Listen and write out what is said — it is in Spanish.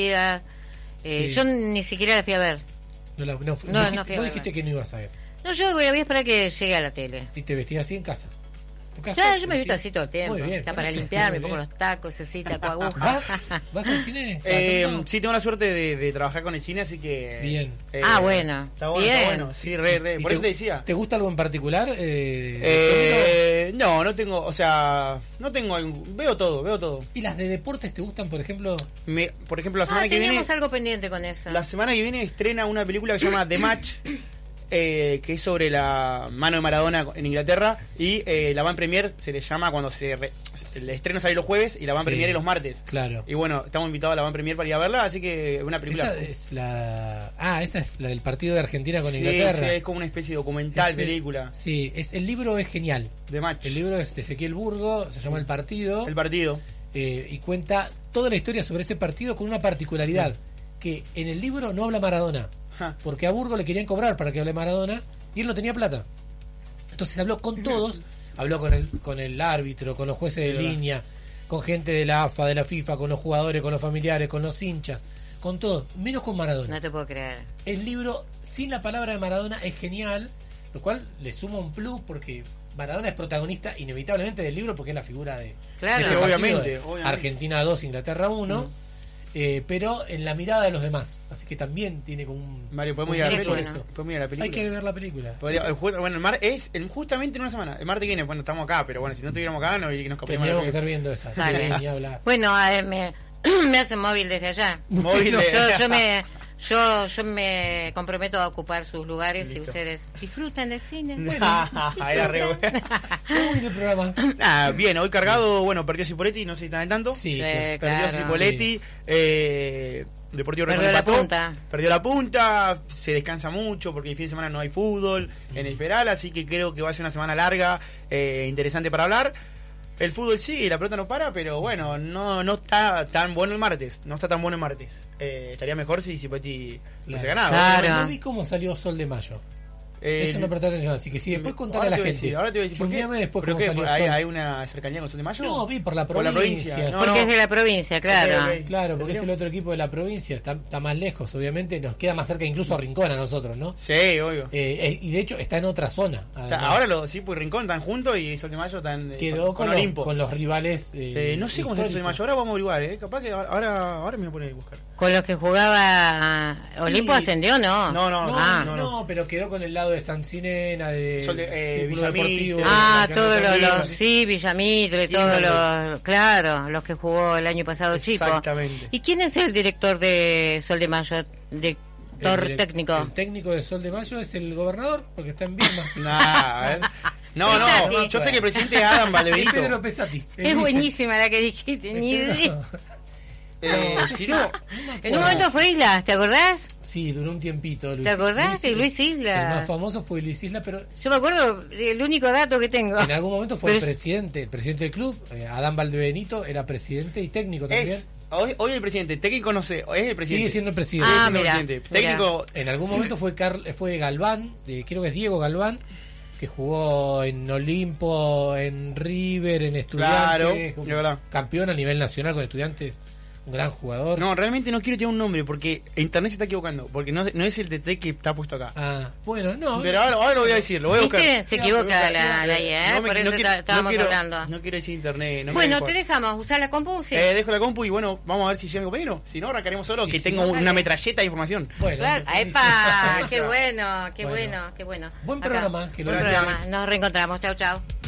aburrida. Yo ni siquiera la fui a ver. No fui a Vos verla. Dijiste que no ibas a ver. No, yo voy a esperar que llegue a la tele. Y te vestías así en casa. ¿Tu casa? Claro, yo me he visto así todo el tiempo. Muy bien, Está bueno, para sí, limpiar, muy me pongo bien. los tacos, así, taco agujas. ¿Vas al cine? Sí, tengo la suerte de trabajar con el cine, así que... Bien. Bueno. Está bueno, Bien. está bueno. Sí, re. ¿Y Por eso te decía. ¿Te gusta algo en particular? No tengo, o sea, no tengo veo todo. ¿Y las de deportes te gustan, por ejemplo? Por ejemplo, la semana que viene... Teníamos algo pendiente con eso. La semana que viene estrena una película que se llama The Match, que es sobre la mano de Maradona en Inglaterra, y la van premier se le llama cuando el estreno sale los jueves y la van premier los martes. Claro. Y bueno, estamos invitados a la van premier para ir a verla, así que es una película... Esa es la del partido de Argentina con Sí, Inglaterra. sí, es como una especie de documental, película. Sí, el libro es genial. The Match. El libro es de Ezequiel Burgo, se llama El Partido. El partido. Y cuenta toda la historia sobre ese partido con una particularidad, que en el libro no habla Maradona, porque a Burgo le querían cobrar para que hable Maradona y él no tenía plata. Entonces habló con todos, habló con el árbitro, con los jueces de línea, con gente de la AFA, de la FIFA, con los jugadores, con los familiares, con los hinchas, con todos, menos con Maradona. No te puedo creer. El libro sin la palabra de Maradona es genial, lo cual le suma un plus porque Maradona es protagonista inevitablemente del libro porque es la figura de Claro. ese partido Obviamente, de obviamente. Argentina 2, Inglaterra 1, pero en la mirada de los demás. Así que también tiene como un... Mario, podemos un ir a la mérito película. eso. Podemos ir a la película. Hay que ver la película. Bueno, justamente en una semana. El martes que viene, bueno, estamos acá, pero bueno, si no estuviéramos acá, nos copiamos. Tendríamos que estar viendo esa. Claro. Sí, ni hablar. Bueno, me hacen móvil desde allá. Móvil de- Yo me comprometo a ocupar sus lugares. Listo. Y ustedes disfrutan del cine. Era re bueno. ¿Cómo viene el programa? Nada, bien, hoy cargado, bueno, perdió Cipoletti, no sé si están al tanto. Sí, Sí, claro. Perdió claro. Cipoletti, Deportivo Perdió Recon la empató, punta. perdió la punta, se descansa mucho porque el fin de semana no hay fútbol en el Feral, así que creo que va a ser una semana larga, interesante para hablar. El fútbol sí, la pelota no para, pero bueno, no está tan bueno el martes. No está tan bueno el martes. Estaría mejor si Cipoletti hubiese ganado. Claro. No vi cómo salió Sol de Mayo. Eh, Eso no presté atención, así que sí, después contale a ahora la te voy a gente. decir, ahora te voy a decir, ¿por qué? Chusmeame después ¿Pero cómo qué? salió Sol. ¿Hay una cercanía con Sol de Mayo? No, vi por la Por la provincia. provincia. No, Porque es de la provincia, claro. Ok, ok. Claro, porque es el otro equipo de la provincia, está más lejos, obviamente, nos queda más cerca incluso a Rincón a nosotros, ¿no? Sí, obvio. Y de hecho está en otra zona. además. Ahora sí, pues Rincón están juntos y Sol de Mayo están Quedó con Olimpo. los rivales. No sé cómo es el Sol de Mayo, ahora vamos a averiguar, capaz que ahora me voy a poner a buscar. Con los que jugaba Olimpo Sí. ascendió, ¿no? No, pero quedó con el lado de Sancinena, de Sol de- Círculo Villamitre. Deportivo. Todos Kimberly. sí, Villamitre, Kimberly. todos los, claro, los que jugó el año pasado Chico. Exactamente. ¿Y quién es el director de Sol de Mayo? Director técnico. El técnico de Sol de Mayo es el gobernador, porque está en Vilma. Nah, a ver. No, Pesati. yo sé que el presidente es Adam Es Valdebenito. Pedro Pesati. Es buenísima la que dijiste, ni idea. Si no, En un momento fue Islas, ¿te acordás? Sí, duró un tiempito. ¿Te acordás de Luis Isla? El más famoso fue Luis Isla, pero Yo me acuerdo, el único dato que tengo. en algún momento fue Pero el presidente del club. Adán Valdebenito era presidente y técnico también. hoy el presidente, técnico no sé, es el presidente. Sigue siendo el presidente. Ah, Sigue siendo mira, el presidente. Técnico, En algún momento fue Galván, creo que es Diego Galván, que jugó en Olimpo, en River, en Claro, Estudiantes, de verdad. campeón a nivel nacional con Estudiantes, un gran jugador. no, realmente no quiero tirar un nombre porque internet se está equivocando, porque no es el TT que está puesto acá. Bueno, no. Pero ahora lo voy a decir, lo voy a buscar. ¿Viste? Se equivoca la IA, No me- por eso no quiero- estábamos no quiero- hablando. No quiero decir internet. No me Bueno, dejo. te dejamos usar la compu, sí. Dejo la compu y bueno, vamos a ver si llega mi compañero. Si no, arrancaremos solo, Sí, que sí, tengo no, una dale. metralleta de información. Bueno, Claro, buenísimo. ¡epa! ¡Qué bueno, qué Bueno. bueno, qué bueno! Buen Acá. programa, que lo Buen Gracias. programa. Nos reencontramos. Chau, chau.